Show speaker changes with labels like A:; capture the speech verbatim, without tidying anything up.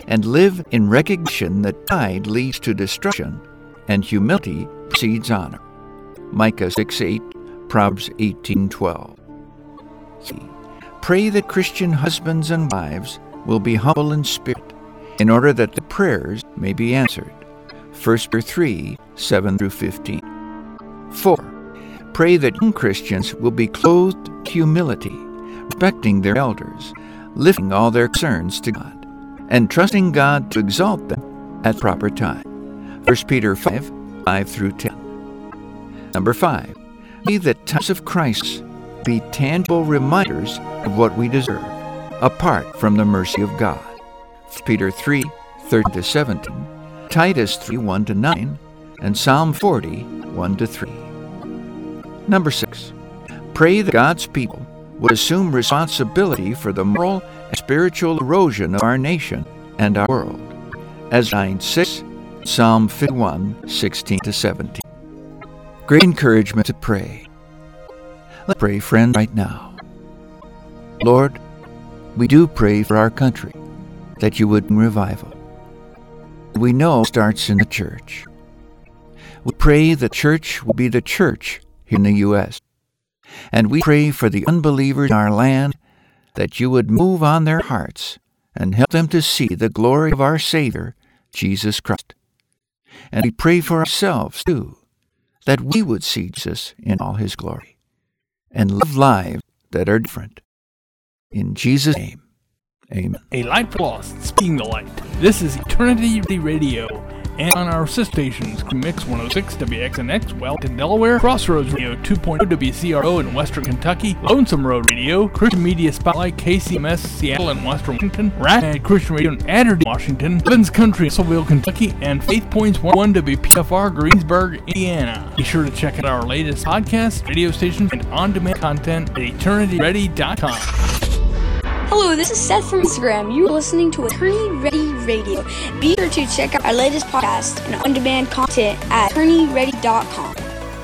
A: and live in recognition that pride leads to destruction and humility precedes honor. Micah six eight, Proverbs eighteen twelve. C. Pray that Christian husbands and wives will be humble in spirit, in order that the prayers may be answered. First Peter three seven through fifteen. Four. Pray that young Christians will be clothed with humility, respecting their elders, lifting all their concerns to God, and trusting God to exalt them at proper time. First Peter five five through ten. Number five. Pray that times of crisis be tangible reminders of what we deserve, apart from the mercy of God. First Peter three thirteen to seventeen, Titus three one to nine, and Psalm forty one to three. Number six. Pray that God's people would assume responsibility for the moral and spiritual erosion of our nation and our world. As nine six, Psalm fifty-one sixteen to seventeen. Great encouragement to pray. Let's pray, friend, right now. Lord, we do pray for our country, that you would bring revival. We know it starts in the church. We pray the church will be the church here in the U S And we pray for the unbelievers in our land, that you would move on their hearts and help them to see the glory of our Savior, Jesus Christ. And we pray for ourselves, too, that we would see Jesus in all his glory and live lives that are different. In Jesus' name, amen.
B: A light for lost, speaking the light. This is Eternity Radio. And on our sister stations, Mix one oh six W X N X, Wellington, Delaware, Crossroads Radio two point oh W C R O in Western Kentucky, Lonesome Road Radio, Christian Media Spotlight, K C M S, Seattle and Western Washington, Rad Christian Radio in Adderley, Washington, Evans Country, Russellville, Kentucky, and Faith Points one oh one W P F R, Greensburg, Indiana. Be sure to check out our latest podcasts, radio stations, and on-demand content at eternity ready dot com.
C: Hello, this is Seth from Instagram. You are listening to Eternity Ready Radio. Be sure to check out our latest podcast and on-demand content at eternity ready dot com.